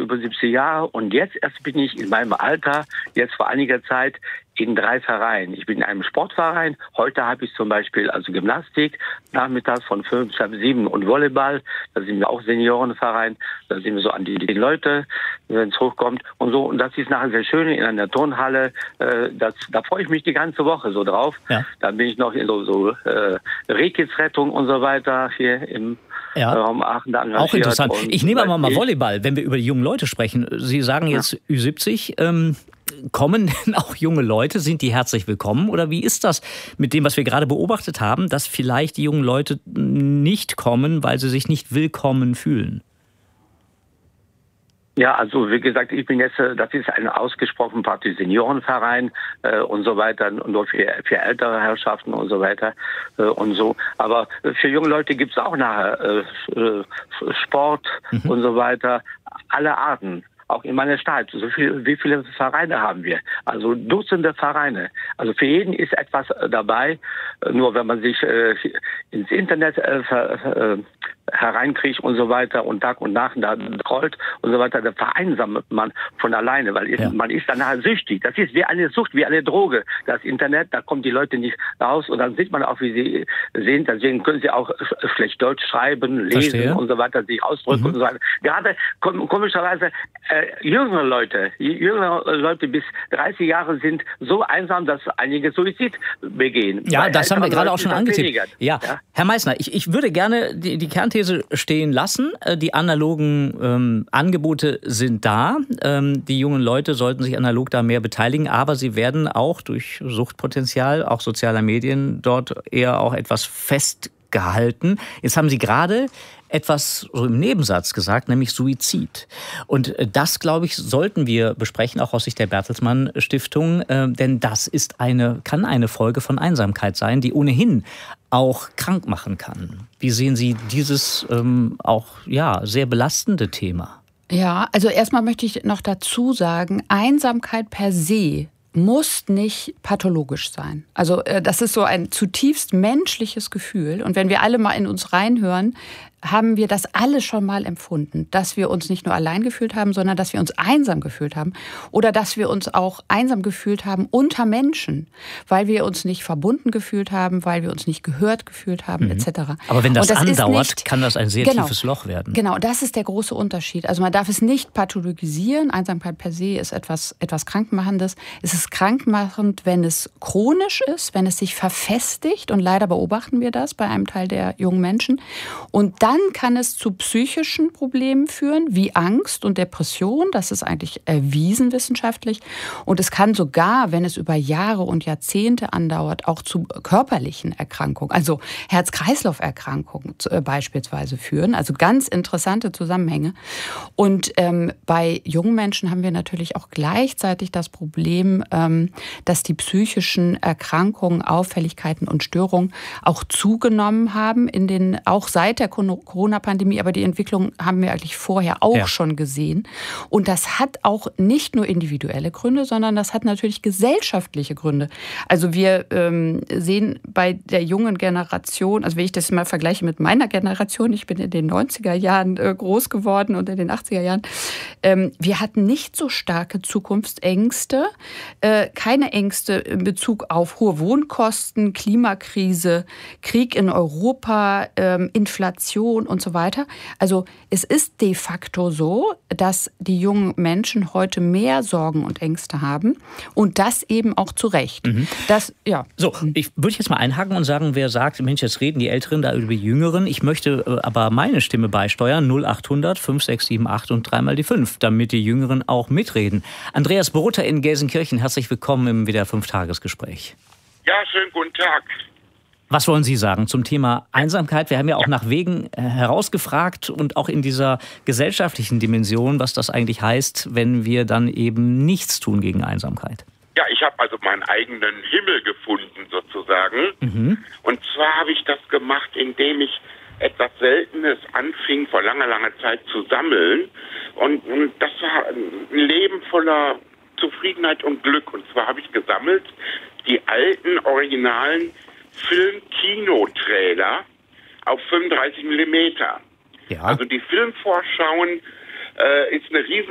über 70 Jahre und jetzt erst bin ich in meinem Alter, jetzt vor einiger Zeit, in 3 Vereinen. Ich bin in einem Sportverein. Heute habe ich zum Beispiel also Gymnastik, nachmittags von 5 bis 7 und Volleyball. Da sind wir auch Seniorenverein. Da sind wir so an die 10 Leute, wenn es hochkommt und so. Und das ist nachher sehr schön in einer Turnhalle. Da freue ich mich die ganze Woche so drauf. Ja. Dann bin ich noch in so Rehkitzrettung und so weiter hier im Raum Aachen. Auch interessant. Ich nehme aber mal Volleyball, wenn wir über die jungen Leute sprechen. Sie sagen jetzt Ü70. Kommen denn auch junge Leute? Sind die herzlich willkommen? Oder wie ist das mit dem, was wir gerade beobachtet haben, dass vielleicht die jungen Leute nicht kommen, weil sie sich nicht willkommen fühlen? Ja, also wie gesagt, ich bin jetzt, das ist ein ausgesprochen praktisch Seniorenverein und so weiter, nur für ältere Herrschaften und so weiter und so. Aber für junge Leute gibt's auch nachher Sport und so weiter, alle Arten. Auch in meiner Stadt. Wie viele Vereine haben wir? Also Dutzende Vereine. Also für jeden ist etwas dabei. Nur wenn man sich ins Internet hereinkriegt und so weiter und Tag und Nacht da scrollt und so weiter, da vereinsamt man von alleine, weil man ist danach süchtig. Das ist wie eine Sucht, wie eine Droge. Das Internet, da kommen die Leute nicht raus und dann sieht man auch, wie sie sind. Deswegen können sie auch schlecht Deutsch schreiben, lesen und so weiter, sich ausdrücken und so weiter. Gerade komischerweise jüngere Leute bis 30 Jahre sind so einsam, dass einige Suizid begehen. Ja, das haben wir gerade auch schon angetippt. Ja. Herr Meissner, ich würde gerne die Kernthese stehen lassen. Die analogen Angebote sind da. Die jungen Leute sollten sich analog da mehr beteiligen, aber sie werden auch durch Suchtpotenzial, auch sozialer Medien, dort eher auch etwas festgehalten. Jetzt haben Sie gerade etwas so im Nebensatz gesagt, nämlich Suizid. Und das, glaube ich, sollten wir besprechen, auch aus Sicht der Bertelsmann Stiftung, denn das ist kann eine Folge von Einsamkeit sein, die ohnehin auch krank machen kann. Wie sehen Sie dieses auch sehr belastende Thema? Ja, also erstmal möchte ich noch dazu sagen, Einsamkeit per se muss nicht pathologisch sein. Also das ist so ein zutiefst menschliches Gefühl. Und wenn wir alle mal in uns reinhören, haben wir das alle schon mal empfunden, dass wir uns nicht nur allein gefühlt haben, sondern dass wir uns einsam gefühlt haben oder dass wir uns auch einsam gefühlt haben unter Menschen, weil wir uns nicht verbunden gefühlt haben, weil wir uns nicht gehört gefühlt haben, etc. Aber wenn das andauert, kann das ein sehr tiefes Loch werden. Genau, das ist der große Unterschied. Also man darf es nicht pathologisieren. Einsamkeit per se ist etwas Krankmachendes. Es ist krankmachend, wenn es chronisch ist, wenn es sich verfestigt. Und leider beobachten wir das bei einem Teil der jungen Menschen. Und dann kann es zu psychischen Problemen führen, wie Angst und Depression. Das ist eigentlich erwiesen wissenschaftlich. Und es kann sogar, wenn es über Jahre und Jahrzehnte andauert, auch zu körperlichen Erkrankungen, also Herz-Kreislauf-Erkrankungen beispielsweise führen. Also ganz interessante Zusammenhänge. Und bei jungen Menschen haben wir natürlich auch gleichzeitig das Problem, dass die psychischen Erkrankungen, Auffälligkeiten und Störungen auch zugenommen haben, auch seit der Corona-Pandemie, aber die Entwicklung haben wir eigentlich vorher auch schon gesehen. Und das hat auch nicht nur individuelle Gründe, sondern das hat natürlich gesellschaftliche Gründe. Also wir sehen bei der jungen Generation, also wenn ich das mal vergleiche mit meiner Generation, ich bin in den 90er Jahren groß geworden und in den 80er Jahren, wir hatten nicht so starke Zukunftsängste, keine Ängste in Bezug auf hohe Wohnkosten, Klimakrise, Krieg in Europa, Inflation und so weiter. Also es ist de facto so, dass die jungen Menschen heute mehr Sorgen und Ängste haben und das eben auch zu Recht. So, ich würde jetzt mal einhaken und sagen, wer sagt, Mensch, jetzt reden die Älteren da über die Jüngeren. Ich möchte aber meine Stimme beisteuern, 0800 5678 und 3 die 5, damit die Jüngeren auch mitreden. Andreas Brutter in Gelsenkirchen, herzlich willkommen im WDR 5-Tagesgespräch. Ja, schönen guten Tag. Was wollen Sie sagen zum Thema Einsamkeit? Wir haben ja auch nach Wegen herausgefragt und auch in dieser gesellschaftlichen Dimension, was das eigentlich heißt, wenn wir dann eben nichts tun gegen Einsamkeit. Ja, ich habe also meinen eigenen Himmel gefunden sozusagen. Und zwar habe ich das gemacht, indem ich etwas Seltenes anfing, vor langer, langer Zeit zu sammeln. Und das war ein Leben voller Zufriedenheit und Glück. Und zwar habe ich gesammelt die alten, originalen Film-Kino-Trailer auf 35 mm. Ja. Also die Filmvorschauen ist eine riesen